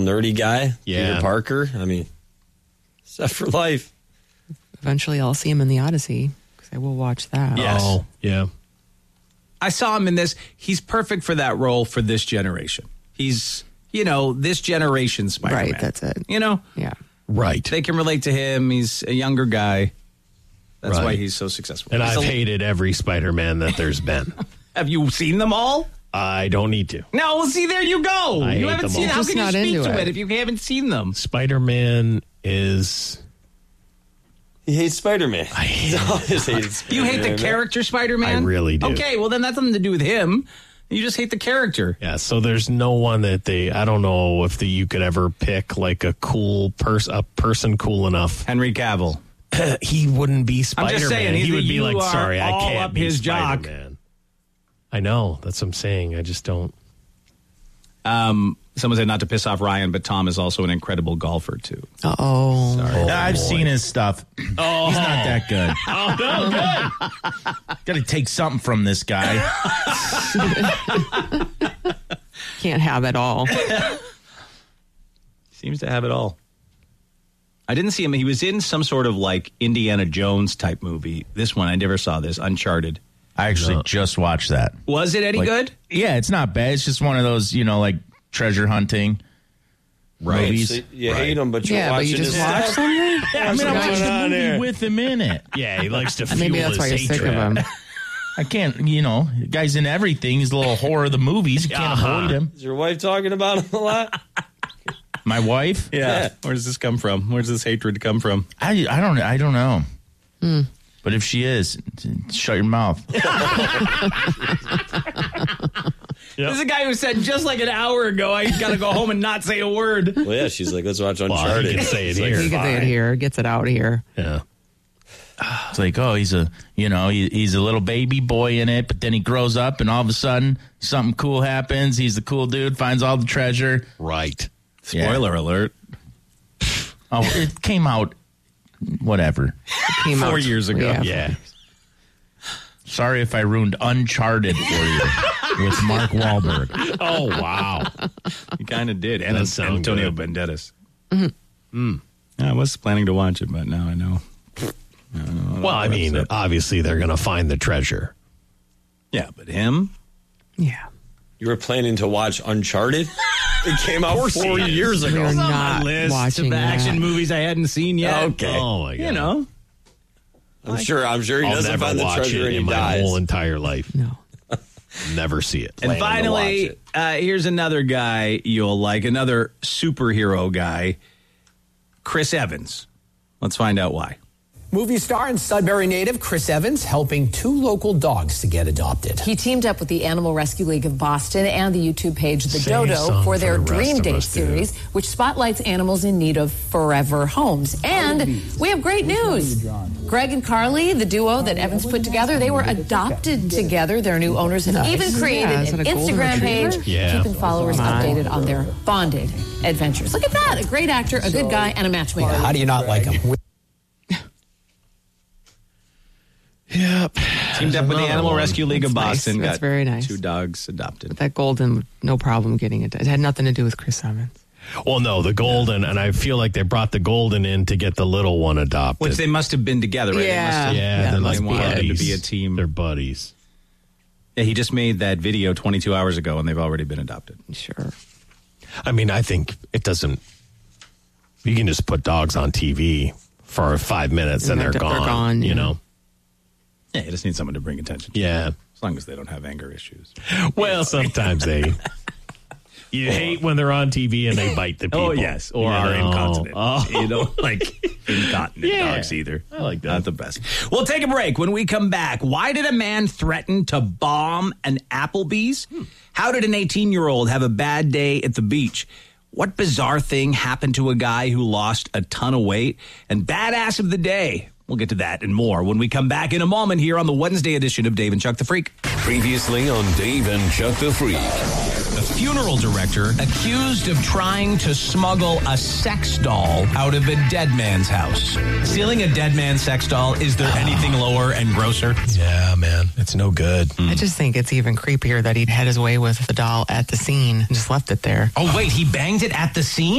nerdy guy, Yeah. Peter Parker. I mean, set for life. Eventually, I'll see him in the Odyssey because I will watch that. Yes. Oh, yeah. I saw him in this. He's perfect for that role for this generation. He's, this generation Spider-Man. Right, that's it. Yeah. Right. They can relate to him. He's a younger guy. That's Right. why he's so successful. And He's I've hated every Spider-Man that there's been. Have you seen them all? I don't need to. No, well, see, there you go. I You hate haven't them seen all. How Just can you not speak into to it. it if you haven't seen them? Spider-Man is... He hates Spider-Man. I hate He's always hated Spider-Man. You hate the character Spider-Man? I really do. Okay, well, then that's nothing to do with him. You just hate the character. Yeah, so there's no one that I don't know if you could ever pick like a cool person cool enough. Henry Cavill. He wouldn't be Spider-Man. I'm just saying, he would be you like, are sorry, I all can't up be his jock. Spider-Man. I know, that's what I'm saying. I just don't. Someone said not to piss off Ryan, but Tom is also an incredible golfer, too. Uh-oh. Sorry. I've seen his stuff. Oh. He's not that good. Oh, no, good. Got to take something from this guy. Can't have it all. Seems to have it all. I didn't see him. He was in some sort of like Indiana Jones type movie. This one, I never saw this. Uncharted. I actually just watched that. Was it any good? Yeah, it's not bad. It's just one of those, like treasure hunting movies. So you hate him, but you're Yeah, but watching you just his watch stuff. something? I mean, I watched the on movie there? with him in it. Yeah, he likes to fuel Maybe that's his why you're sick hatred. of him. I can't, the guy's in everything. He's a little whore of the movies. You can't avoid him. Is your wife talking about him a lot? My wife? Yeah. Where does this come from? Where does this hatred come from? I don't know. But if she is, shut your mouth. This is a guy who said just like an hour ago, I got to go home and not say a word. Well, yeah, she's like, let's watch Well, Uncharted. you can say it It's like, here. He gets it here, gets it out here. Yeah. It's like, oh, he's a little baby boy in it, but then he grows up and all of a sudden something cool happens. He's the cool dude, finds all the treasure. Right. Spoiler alert. Oh, it came out, whatever. It came 4 out- years ago. Yeah. Sorry if I ruined Uncharted for you with Mark Wahlberg. Oh, wow. You kind of did. And That it's sound Antonio good. Banderas. I was planning to watch it, but now I know. Well, I mean, obviously they're going to find the treasure. Yeah, but him? Yeah. You were planning to watch Uncharted? It came out 4 years ago. We're It's on not my list watching of action that. movies I hadn't seen yet. Okay. Oh, my God. You know. I'm sure he I'll doesn't never find the watch treasure it and he in my dies. whole entire life. No. Never see it. And Planning to finally, watch here's another guy you'll like, another superhero guy, Chris Evans. Let's find out why. Movie star and Sudbury native Chris Evans helping 2 local dogs to get adopted. He teamed up with the Animal Rescue League of Boston and the YouTube page The Sing Dodo song for for their the rest Dream of Date us, dude. series, which spotlights animals in need of forever homes. And we have great news. Greg and Carly, the duo that Evans put together, they were adopted together. Their new owners have even created Yeah, is an it a golden Instagram retriever? page Yeah. keeping followers updated on their bonded adventures. Look at that. A great actor, a good guy, and a matchmaker. How do you not like him? Yep. Teamed up with the Another Animal one. Rescue League of That's nice. Boston. That's got very nice. 2 dogs adopted. That golden, no problem getting it. It had nothing to do with Chris Evans. Well, no, the golden, and I feel like they brought the golden in to get the little one adopted. Which they must have been together, right? Yeah. They must have, yeah, they're like they wanted them buddies. to be a team. They're buddies. Yeah, he just made that video 22 hours ago, and they've already been adopted. Sure. I mean, I think it doesn't. You can just put dogs on TV for 5 minutes and they're They're gone. gone, You yeah. know. Yeah, you just need someone to bring attention to. Yeah. As long as they don't have anger issues. Well, sometimes they. You hate when they're on TV and they bite the people. Oh, yes. Or You are know? incontinent. Oh. You don't like incontinent Yeah. dogs either. I like that. Not the best. We'll take a break. When we come back, why did a man threaten to bomb an Applebee's? How did an 18-year-old have a bad day at the beach? What bizarre thing happened to a guy who lost a ton of weight? And badass of the day. We'll get to that and more when we come back in a moment here on the Wednesday edition of Dave and Chuck the Freak. Previously on Dave and Chuck the Freak. A funeral director accused of trying to smuggle a sex doll out of a dead man's house. Stealing a dead man's sex doll, is there anything lower and grosser? Yeah, man. It's no good. I just think it's even creepier that he had his way with the doll at the scene and just left it there. Oh, wait, he banged it at the scene?